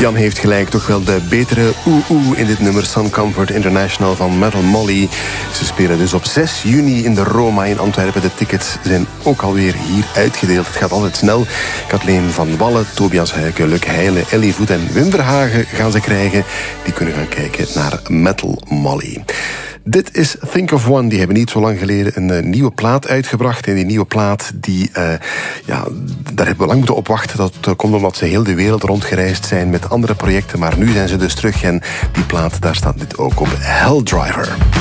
Jan heeft gelijk, toch wel de betere oeh in dit nummer Sun Comfort International van Metal Molly. Ze spelen dus op 6 juni in de Roma in Antwerpen. De tickets zijn ook alweer hier uitgedeeld. Het gaat altijd snel. Kathleen van Wallen, Tobias Huyken, Luc Heijlen, Ellie Voet en Wim Verhagen gaan ze krijgen. Die kunnen gaan kijken naar Metal Molly. Dit is Think of One. Die hebben niet zo lang geleden een nieuwe plaat uitgebracht. En die nieuwe plaat, daar hebben we lang moeten op wachten. Dat komt omdat ze heel de wereld rondgereisd zijn met andere projecten. Maar nu zijn ze dus terug en die plaat, daar staat dit ook op. Helldriver.